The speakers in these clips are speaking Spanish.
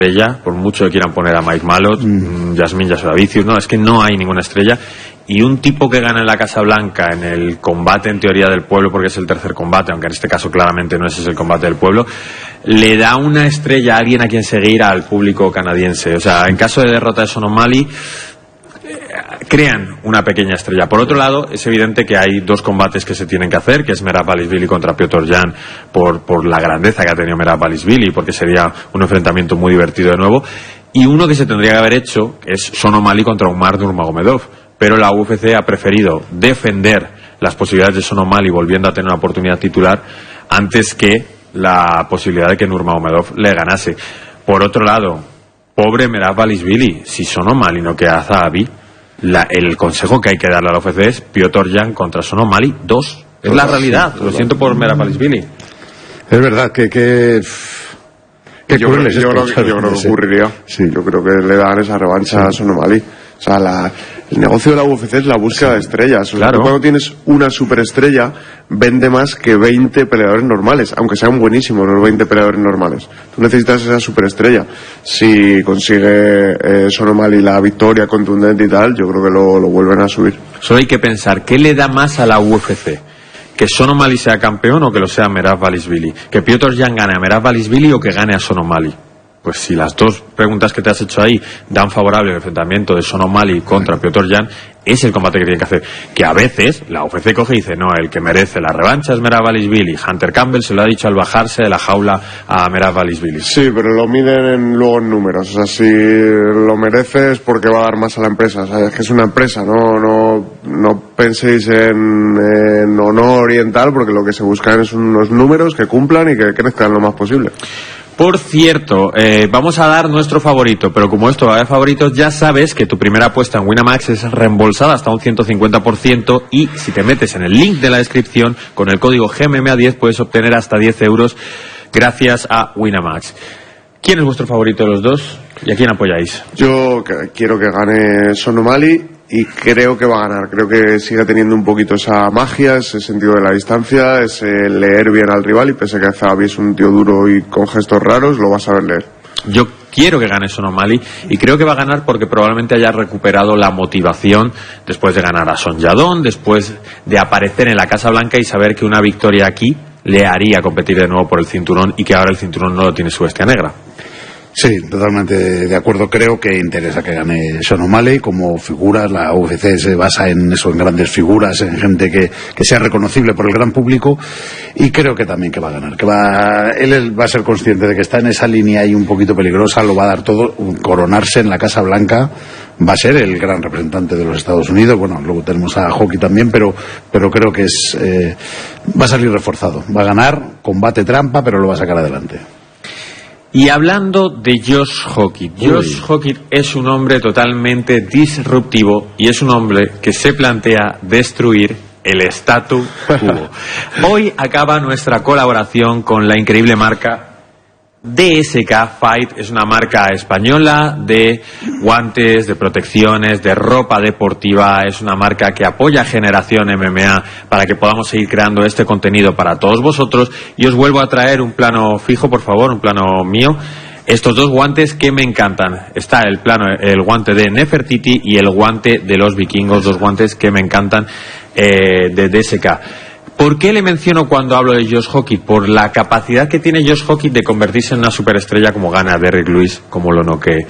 estrella, por mucho que quieran poner a Mike Malott, Yasmin Jasudavicius, no, es que no hay ninguna estrella. Y un tipo que gana en la Casa Blanca en el combate en teoría del pueblo, porque es el tercer combate, aunque en este caso claramente no es el combate del pueblo, le da una estrella a alguien a quien seguir al público canadiense. O sea, en caso de derrota de Sean O'Malley, crean una pequeña estrella. Por otro lado, es evidente que hay dos combates que se tienen que hacer, que es Merab-Dvalishvili contra Piotr Jan, por la grandeza que ha tenido Merab-Dvalishvili, porque sería un enfrentamiento muy divertido de nuevo, y uno que se tendría que haber hecho, que es Sean O'Malley contra Umar Nurmagomedov, pero la UFC ha preferido defender las posibilidades de Sean O'Malley volviendo a tener una oportunidad titular antes que la posibilidad de que Nurmagomedov le ganase. Por otro lado, pobre Merab-Dvalishvili, si Sean O'Malley no queda a Zahabi, el consejo que hay que darle a la UFC es Piotr Jan contra Sean O'Malley 2. Es la realidad. Lo siento por Merab-Dvalishvili. Es verdad que yo creo que ocurriría. Sí, yo creo que le dan esa revancha a Sean O'Malley. O sea, el negocio de la UFC es la búsqueda de estrellas. O sea, claro. Cuando tienes una superestrella, vende más que 20 peleadores normales, aunque sean buenísimos los 20 peleadores normales. Tú necesitas esa superestrella. Si consigue Sean O'Malley la victoria contundente y tal, yo creo que lo vuelven a subir. Solo hay que pensar, ¿qué le da más a la UFC? ¿Que Sean O'Malley sea campeón o que lo sea Merab-Dvalishvili? ¿Que Piotr Jan gane a Merab-Dvalishvili o que gane a Sean O'Malley? Pues si las dos preguntas que te has hecho ahí dan favorable el enfrentamiento de Sean O'Malley contra Piotr Jan, es el combate que tienen que hacer. Que a veces la UFC coge y dice, no, el que merece la revancha es Merab-Dvalishvili. Hunter Campbell se lo ha dicho al bajarse de la jaula a Merab-Dvalishvili. Sí, pero lo miden luego en números. O sea, si lo merece es porque va a dar más a la empresa. O sea, es que es una empresa, no penséis en honor y en tal, porque lo que se buscan es unos números que cumplan y que crezcan lo más posible. Por cierto, vamos a dar nuestro favorito, pero como esto va de favoritos, ya sabes que tu primera apuesta en Winamax es reembolsada hasta un 150% y si te metes en el link de la descripción con el código GMMA10 puedes obtener hasta 10 euros gracias a Winamax. ¿Quién es vuestro favorito de los dos y a quién apoyáis? Yo quiero que gane Sean O'Malley y creo que va a ganar. Creo que sigue teniendo un poquito esa magia, ese sentido de la distancia, ese leer bien al rival, y pese a que Zahabi es un tío duro y con gestos raros, lo va a saber leer. Yo quiero que gane Sean O'Malley y creo que va a ganar porque probablemente haya recuperado la motivación después de ganar a Son Yadon, después de aparecer en la Casa Blanca y saber que una victoria aquí le haría competir de nuevo por el cinturón y que ahora el cinturón no lo tiene su bestia negra. Sí, totalmente de acuerdo. Creo que interesa que gane Sean O'Malley como figuras. La UFC se basa en eso, en grandes figuras, en gente que sea reconocible por el gran público, y creo que también que va a ganar. Él va a ser consciente de que está en esa línea ahí un poquito peligrosa, lo va a dar todo. Coronarse en la Casa Blanca, va a ser el gran representante de los Estados Unidos. Bueno, luego tenemos a Hockey también, pero creo que va a salir reforzado. Va a ganar, combate trampa, pero lo va a sacar adelante. Y hablando de Josh Hockey, Josh Hockey es un hombre totalmente disruptivo y es un hombre que se plantea destruir el statu quo. Hoy acaba nuestra colaboración con la increíble marca DSK Fight. Es una marca española de guantes, de protecciones, de ropa deportiva. Es una marca que apoya Generación MMA para que podamos seguir creando este contenido para todos vosotros. Y os vuelvo a traer un plano fijo, por favor, un plano mío. Estos dos guantes que me encantan. Está el guante de Nefertiti y el guante de los vikingos, dos guantes que me encantan de DSK. ¿Por qué le menciono cuando hablo de Josh Hockey? Por la capacidad que tiene Josh Hockey de convertirse en una superestrella, como gana Derrick Lewis, como lo noquee.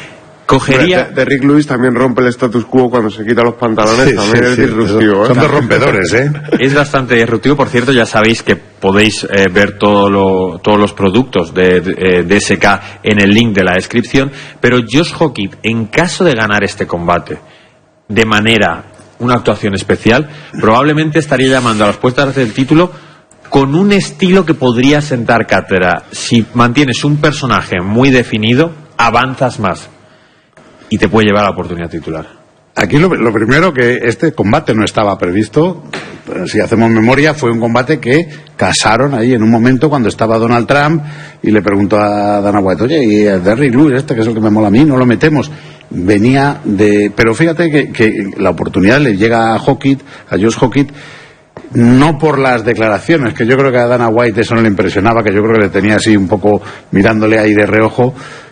Derrick Lewis también rompe el status quo cuando se quita los pantalones, también es disruptivo. Son dos rompedores, Es bastante disruptivo. Por cierto, ya sabéis que podéis ver todos los productos de DSK en el link de la descripción, pero Josh Hockey, en caso de ganar este combate de manera una actuación especial, probablemente estaría llamando a las puertas del título con un estilo que podría sentar cátedra. Si mantienes un personaje muy definido, avanzas más y te puede llevar a la oportunidad titular. Aquí lo primero, que este combate no estaba previsto. Si hacemos memoria, fue un combate que casaron ahí en un momento cuando estaba Donald Trump y le preguntó a Dana White, oye, y el Derrick Lewis, que es el que me mola a mí, no lo metemos. Venía de... Pero fíjate que la oportunidad le llega a Josh Hockey, no por las declaraciones, que yo creo que a Dana White eso no le impresionaba, que yo creo que le tenía así un poco mirándole ahí de reojo,